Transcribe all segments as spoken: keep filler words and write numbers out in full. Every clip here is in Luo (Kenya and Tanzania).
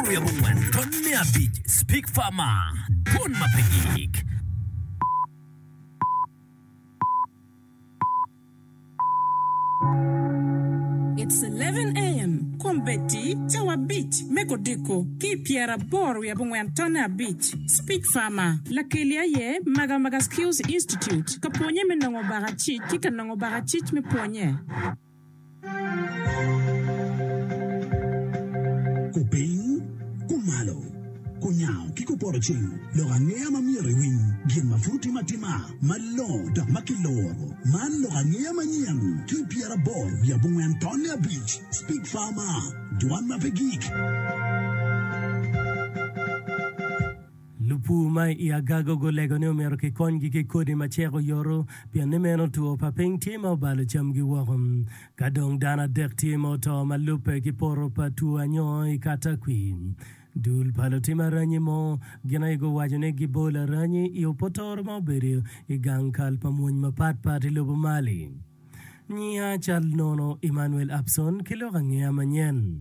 bor ya bungwen ton mia beach speak farmer bon mapigik. It's eleven a.m. Kombeti, Tawa Beach, Mekodiko, Ki Piera Bor, we are Tona Beach, Speak Farmer, La Kelia Ye, Maga Maga Skills Institute, Kaponye Menongo Barachi, Kika Nongo Barachit me Ponye. Kuping, kumalo, kunyao, kiko porochin, lorangea mamiri win, gin mafuti matima, malo, da makiloro, man lorangea manyan, ki Piera Bor, we are Antonia Beach, Speak Farmer, Duan Mapegik. Lupu mai ia gago go lego ne omero ke kongi ke kodi machego yoro pia ne meno tuo paping timo balo chamgi warum kadong dana dek timo to malupe ki poro pa tu anyo i kata queen dul palo tima ranyi mo gina igo wajone gibola ranyi i opotor mo beri i gankal pamuny mapat pati lubu mali Nia chal nono Emmanuel Abson kilo gangia manyen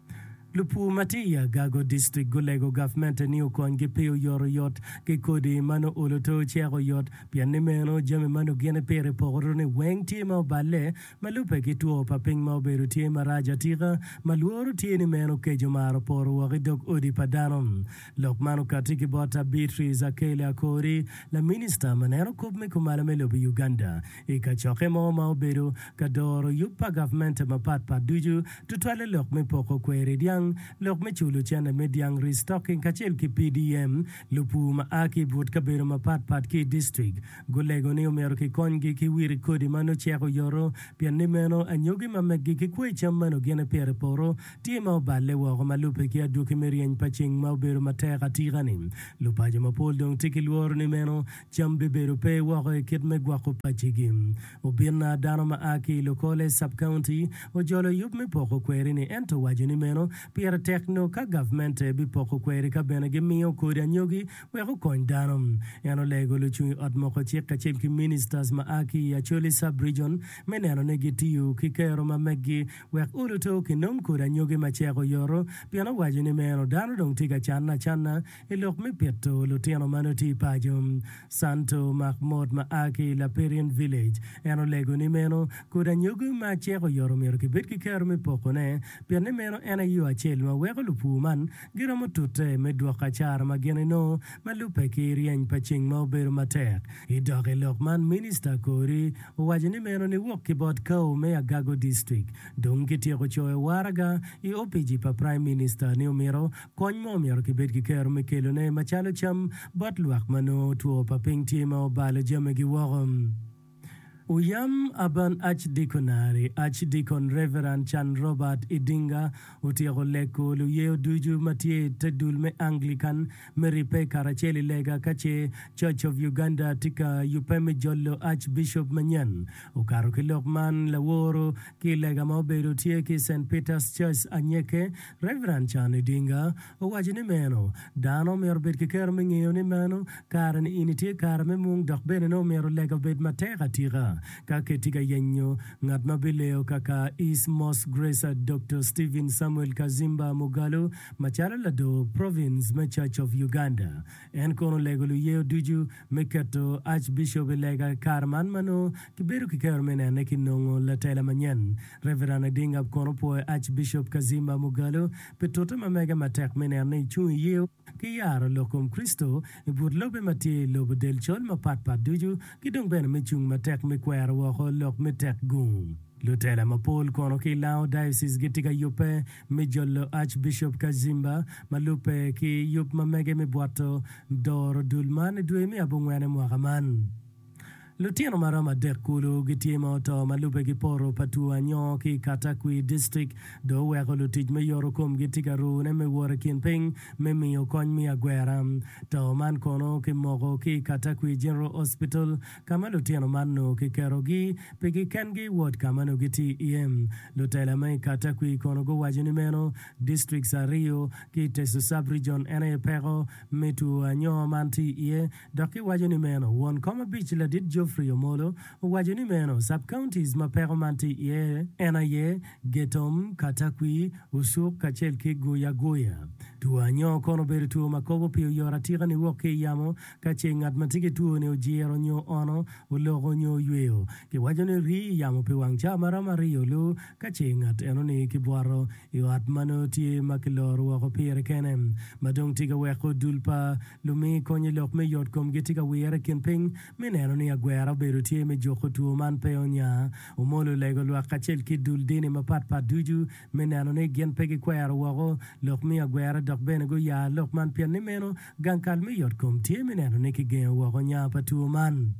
Lupu Matia Gago District Golego Government New Kon Gepeo Yoro Yot Gekodi Mano Oloto Chero Yot Pianemeno Jame Mano Gene Pere Porone Weng Timo Bale Malupe Kituo Paping Mauberu Tima Raja Tira Maluoro Tieni Meno Kejomaro Poro Waridok Odi Padanom Lok Mano Katiki Bota Beatrice Akele Akori La Minister Manero Kubme Kumala Melobi Uganda Ika Chokemo Mauberu Kadoro Yupa Government Mapat Paduju Tutwale Lok Me Poko Kweri Diang Lok me chulo chana mediang restocking kachel ki P D M lupu maaki but kabero mapat pat ki district golego ne omero ki kongi ki wiri kodi mano chego yoro pia nimeno anyogi mamegi ki kwe chamano gene pere poro tima bale wa malupe ki aduki merien paching maubero matera tirani lupaje mapol dong tiki luor nimeno chambe bero pe wa kit me gwako pachigim obirna dano maaki lokole sub county o jolo yup me poko kweri ni ento wajini meno Pierre Techno ka government bi poko kweri ka bena gi miyo kodi anyogi weko kony danom yano lego luchui odmoko chik kachil ki ministers ma aki ya choli sub-region meneno ne gitiyu ki kero ma megi wek uluto ki nong kodi anyogi ma cheko yoro piano wajini meno dano dong tiga channa channa ilok mi pieto lutiano mano ti pajum Santo Mahmoud ma aki la Perian Village yano lego ni meno kodi anyogi ma cheko yoro mero ki bit ki kero mi poko ne piano meno ena yu achel ma weko lupu man gira motute medwa kachar ma gene no malupe ki rieny paching ma obero matek idoke lok man minister kori wajini meno ni wok ki bod kao me Agago district dong kitieko choe waraga i O P G pa prime minister ni umiro kony mo umiro ki bed ki kero me kelo ne machalo cham bot luak mano tuo pa ping tima o bale jame gi worom Uyam aban Archdeaconary, Archdeacon Reverend Chan Robert Idinga, Utiago Leko, Luyeo Duju Matie Tedul me Anglican, Meripe Karacheli Lega Kache, Church of Uganda, Tika Yupeme Jollo Archbishop Manyan, Ukaro Kilokman, Laworo, Kilega Moberu Tieki Saint Peter's Church Anyeke, Reverend Chan Idinga, Owajini Meno, Dano Merbet Kikerming Eoni Mano, Karen Initi Karme Mung Dokbeneno Mero Lega Bed Matera Tira. Kake tiga yenyo ngat mabileo kaka East Moss Grace Doctor Stephen Samuel Kazimba Mugalo Machala Lado Province me Church of Uganda en kono legolu yeo duju mekato Archbishop Lega Karman Mano kiberu kikermene nekinongo la tela manyen Reverend Adinga kono po Archbishop Kazimba Mugalo petota mamega matek mene ne chu yeo ki yaro lokom Kristo ibur lobe mati lobe del chol mapat pat duju kidong ben me chung matek me kwero wako lok me tek gum Lutela Mapol kono ki lao diocese gitika yupe mijolo Archbishop Kazimba malupe ki yup mamege me bwato doro dulman duwe mi abungwene mwakaman Lutiano Marama Dekulu Gitimo to Malupe Giporo Patua Nyoki Katakwi District do weko lutij me yoro kum gitikaru ne me wore kin ping me mi okony mi agweram to man kono ki mogo ki Katakwi General Hospital kama Lutiano Mano ki kerogi pegi kengi ward kama no giti E M Lutela me Katakwi kono go wajini meno District Sario ki tesu sub-region ene pero metu anyo manti iye doki wajini meno won koma beach la dit jof Friomolo, wajini meno, sub-counties mapero manti ye, enaye, getom, katakwi, usuk, kachelki, goya goya. tuo anyo kono bedo tuo makobo pio yora tira ni woke yamo ka che ngat matike tuo ne ojiero nyo ono ulogo nyo yueo ke wajo ni ri yamo pe wang cha mara mario lu ka che ngat eno ni kibwaro io atmano tie makiloro wako pire kenem madong tiga weko dulpa lumi konye lok me yot kom gitika were kinping mineno ni agwera bedo tie me joko tuo man peonya umolo lego lwa kachel ki dul dini mapat pat duju mineno ni gen pegi kwero wako lok mi agwera dok bene go ya lok man pian ni meno gankal me yot kom tie mineno ni ki gen wako nya pa tuo man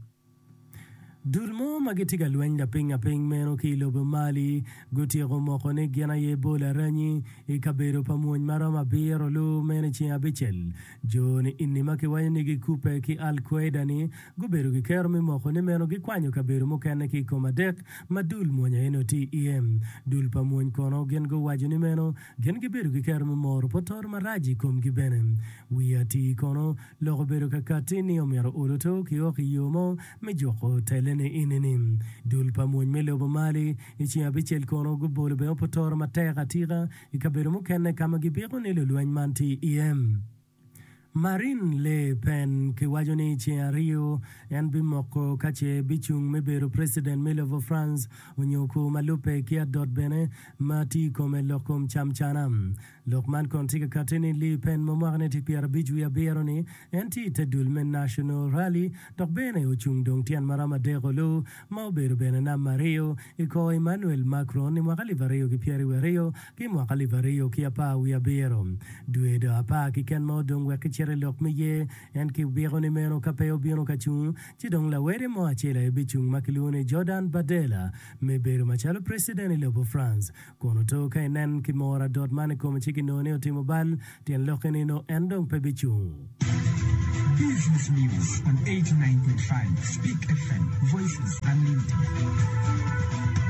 Dulmo magitiga luenda pinga ping meno ki lobo mali guti romoko ne gena ye bola ranyi e kabero pamuon marama biro lu mene chi abichel joni inni make wayne gi kupe ki alquaida ni gubero gi kermi moko ne meno gi kwanyo kabero mo kenne ki komadek madul monya eno ti em dul pamuon kono gen go wajuni meno gen gi bero gi kermi moro potor maraji kom gi benem wiati kono logo bero kakatini omero oloto ki oki yomo me joko tele ne ininim dul pamuon mele obamali ichi abichel kono gubolo be opotor matega tira ikabero mukenne kama gibiro ne luluany manti em Marine Le Pen ki wajoni chi Rio en bimoko kache bichung mebero president mele of France unyoko malupe kia dot bene mati kome lokom chamchanam Lokman kontiga katini Le Pen momwarne ti piara biju ya beroni enti te dulmen national rally dok bene uchung dong tian marama degolo mau bero bene na Mario iko Emmanuel Macron ni mwakali vario ki piari wario ki mwakali vario ki apa uya bero duedo apa ki ken mo dong weke chere lok me ye en ki bero ni meno kapeo bino kachung chi dong la were mo achela e bichung makilune Jordan Bardella me bero machalo president ilobo France kono to ka enen ki mora dot mane kome chiki none o timo bal tien lokene no endong pe bichung Business News on eighty-nine point five Speak F M Voices Unlimited.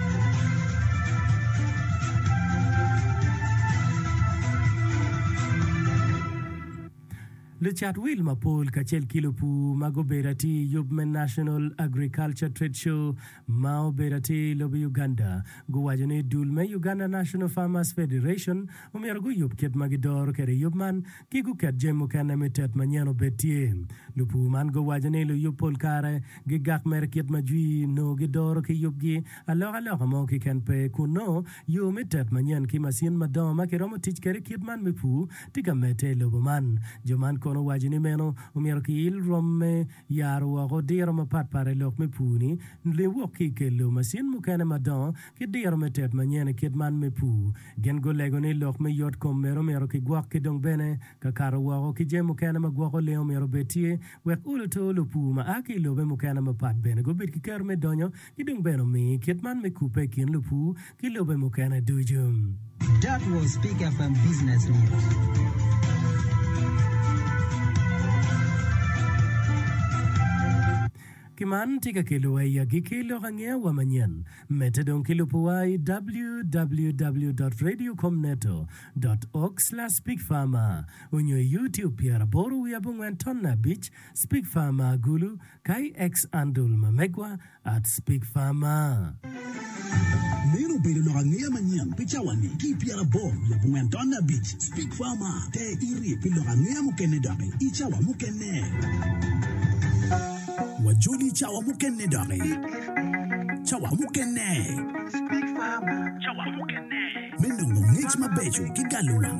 Le chat will mapol kachel kilo pu mago berati Yubmen National Agriculture Trade Show mao berati lobi Uganda go wajone dulme Uganda National Farmers Federation umergo yub ket magidor kere Yubman kigu ket jemo kana metet manyano betie lupu man go wajone lo yupol kare gigak mer ket majui no gidor ke yubgi alors alors mo ki ken pe kuno yo metet manyan ki masin madoma ke romo tich kere ket man mepu tika mete lobo man joman kono wajini meno umiero ki il romme yaro wago diro ma pat pare lok me puni le woki ke lo masin mukane madon ki diro me tet manyene kid man me pu gen go lego ni lok me yot kom mero mero ki gwak ki dong bene ka karo wago ki je mukane ma gwako leo mero betie wek ulo to lo pu ma aki lo be mukane ma pat bene go bit ki ker me donyo ki dong beno mi kid man me kupe kin lo pu ki lo be mukane dujum. That was Speak F M Business News. Kiman tika kilo ay yagi kilo kanya wamanyan. Metadong kilo po ay w w w dot radio comneto dot org slash speak farmer. Unyo YouTube piara boru yabung Antona Beach Speak Farmer gulu kay ex andul mamegwa at Speak Farmer. Nero pero lo gangia manyan pichawani ki piara bor ya bungan Antona Beach Speak Farmer te iri pilo gangia mukene dake ichawa mukene wajuli chawa mukene dake chawa mukene Speak Farmer chawa mukene Menongo ngix mabejo kigaluwa